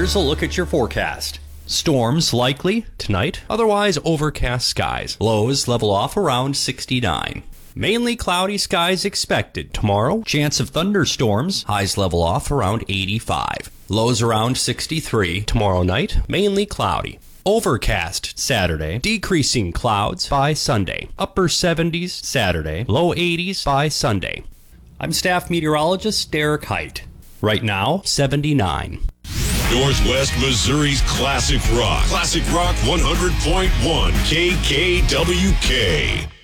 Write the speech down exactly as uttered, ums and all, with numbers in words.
Here's a look at your forecast. Storms likely tonight, otherwise overcast skies. Lows level off around sixty-nine. Mainly cloudy skies expected tomorrow. Chance of thunderstorms. Highs level off around eighty-five. Lows around sixty-three. Tomorrow night, mainly cloudy. Overcast Saturday. Decreasing clouds by Sunday. Upper seventies Saturday. Low eighties by Sunday. I'm staff meteorologist Derek Height. Right now, seventy-nine. Northwest Missouri's Classic Rock. Classic Rock one hundred point one K K W K.